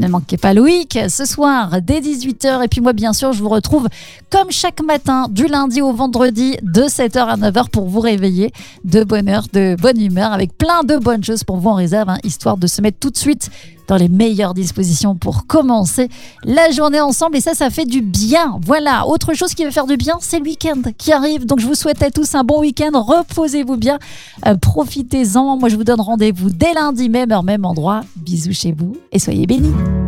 Ne manquez pas Loïc ce soir dès 18h. Et puis moi, bien sûr, je vous retrouve comme chaque matin du lundi au vendredi de 7h à 9h pour vous réveiller de bonne heure, de bonne humeur avec plein de bonnes choses pour vous en réserve, histoire de se mettre tout de suite dans les meilleures dispositions pour commencer la journée ensemble. Et ça fait du bien. Voilà, autre chose qui va faire du bien, c'est le week-end qui arrive. Donc je vous souhaite à tous un bon week-end. Reposez-vous bien, profitez-en. Moi, je vous donne rendez-vous dès lundi, même heure, même endroit. Bisous chez vous et soyez bénis.